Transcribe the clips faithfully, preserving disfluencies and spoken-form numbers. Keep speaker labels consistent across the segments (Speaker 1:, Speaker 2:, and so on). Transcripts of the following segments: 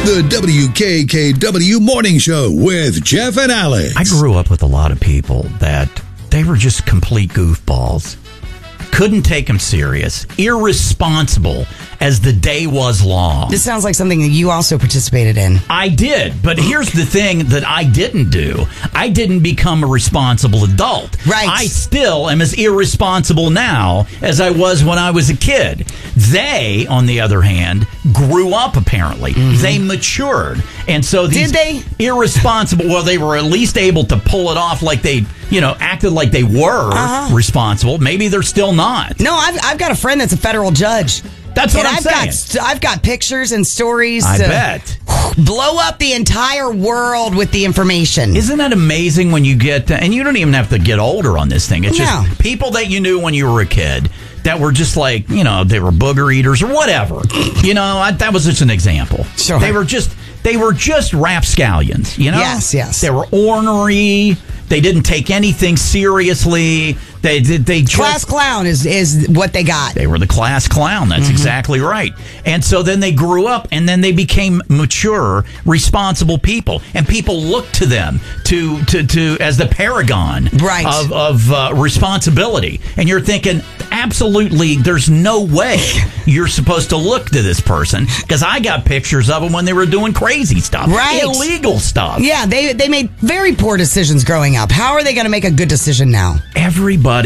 Speaker 1: The W K K W Morning Show with Jeff and Alex.
Speaker 2: I grew up with a lot of people that they were just complete goofballs. Couldn't take them serious. Irresponsible as the day was long.
Speaker 3: This sounds like something that you also participated in.
Speaker 2: I did, but here's the thing that I didn't do. I didn't become a responsible adult.
Speaker 3: Right.
Speaker 2: I still am as irresponsible now as I was when I was a kid. They, on the other hand, grew up apparently. Mm-hmm. They matured. And so these
Speaker 3: Did they?
Speaker 2: irresponsible, well, they were at least able to pull it off like they, you know, acted like they were
Speaker 3: uh-huh.
Speaker 2: responsible. Maybe they're still not.
Speaker 3: No, I've, I've got a friend that's a federal judge.
Speaker 2: That's what
Speaker 3: and
Speaker 2: I'm
Speaker 3: I've
Speaker 2: saying.
Speaker 3: Got, I've got pictures and stories
Speaker 2: I
Speaker 3: to
Speaker 2: bet.
Speaker 3: blow up the entire world with the information.
Speaker 2: Isn't that amazing when you get, to, and you don't even have to get older on this thing. It's
Speaker 3: No.
Speaker 2: just people that you knew when you were a kid that were just like, you know, they were booger eaters or whatever. You know, I, that was just an example.
Speaker 3: Sure.
Speaker 2: They were just, they were just rapscallions, you know?
Speaker 3: Yes, yes.
Speaker 2: They were ornery. They didn't take anything seriously. They did. They just,
Speaker 3: Class clown is, is what they got.
Speaker 2: They were the class clown. That's mm-hmm. exactly right. And so then they grew up, and then they became mature, responsible people, and people looked to them to to, to as the paragon
Speaker 3: right.
Speaker 2: of of uh, responsibility. And you're thinking, absolutely, there's no way you're supposed to look to this person, because I got pictures of them when they were doing crazy stuff,
Speaker 3: right?
Speaker 2: Illegal stuff.
Speaker 3: Yeah, they they made very poor decisions growing up. How are they going to make a good decision now?
Speaker 2: Everybody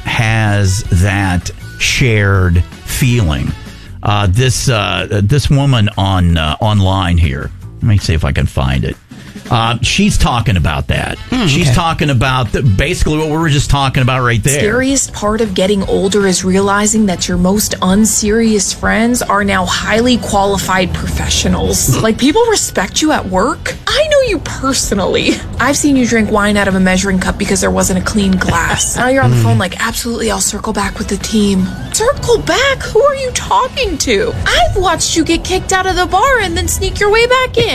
Speaker 2: has that shared feeling. Uh, this uh, this woman on uh, online here. Let me see if I can find it. Uh, she's talking about that. Mm, she's
Speaker 3: okay.
Speaker 2: talking about the, basically what we were just talking about right there.
Speaker 4: Scariest part of getting older is realizing that your most unserious friends are now highly qualified professionals. Like, people respect you at work. I know you personally. I've seen you drink wine out of a measuring cup because there wasn't a clean glass. Now you're on the phone like, absolutely, I'll circle back with the team. Circle back? Who are you talking to? I've watched you get kicked out of the bar and then sneak your way back in.